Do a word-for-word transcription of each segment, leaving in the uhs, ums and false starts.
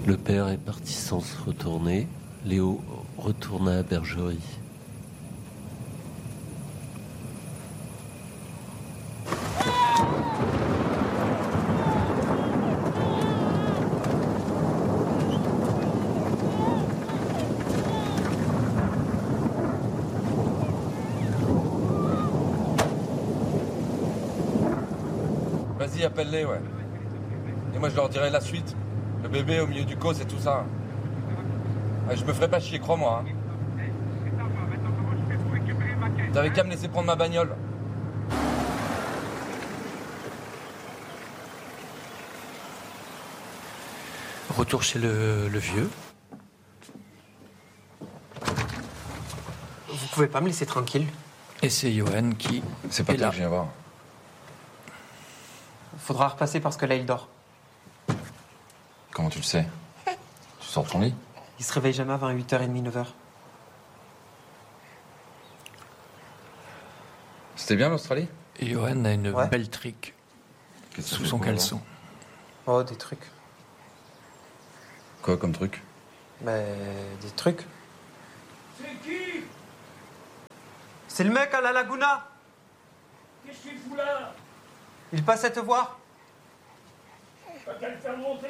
Le père est parti sans se retourner. Léo retourna à la bergerie. Vas-y, appelle-les, ouais. Et moi, je leur dirai la suite. Le bébé au milieu du cos et tout ça. Ouais, je me ferai pas chier, crois-moi. Hein. T'avais qu'à me laisser prendre ma bagnole. Retour chez le, le vieux. Vous pouvez pas me laisser tranquille? Et c'est Johan qui C'est pas est toi là. que je viens voir. Faudra repasser parce que là, il dort. Comment tu le sais? Tu sors de ton lit? Il se réveille jamais avant huit heures trente, neuf heures. C'était bien l'Australie? Et Johan a une Ouais. belle trique Qu'est-ce que sous tu son fais, caleçon. Oh, des trucs. Quoi comme truc? Mais des trucs. C'est qui? C'est le mec à la Laguna. Qu'est-ce qu'il fout là? Il passait te voir. Pas qu'à le faire monter.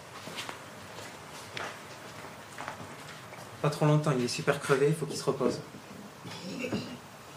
Pas trop longtemps, il est super crevé, il faut qu'il se repose.